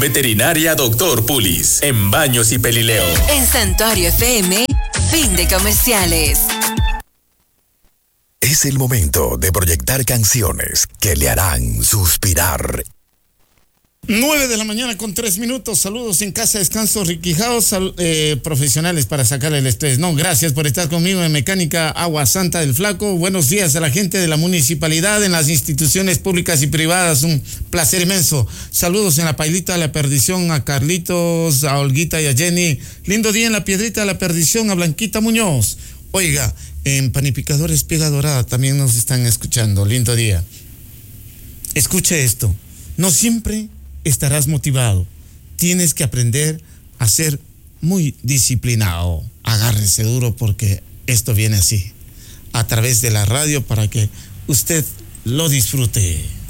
Veterinaria Doctor Pulis, en Baños y Pelileo. En Santuario FM, fin de comerciales. Es el momento de proyectar canciones que le harán suspirar. 9:03 a.m. Saludos en casa, descanso, Ricky House, profesionales para sacar el estrés. No, gracias por estar conmigo en Mecánica Agua Santa del Flaco. Buenos días a la gente de la municipalidad, en las instituciones públicas y privadas. Un placer inmenso. Saludos en la Pailita de la Perdición a Carlitos, a Olguita y a Jenny. Lindo día en la Piedrita de la Perdición a Blanquita Muñoz. Oiga, en Panificadores Piega Dorada también nos están escuchando. Lindo día. Escuche esto. No siempre estarás motivado. Tienes que aprender a ser muy disciplinado. Agárrese duro porque esto viene así, a través de la radio, para que usted lo disfrute.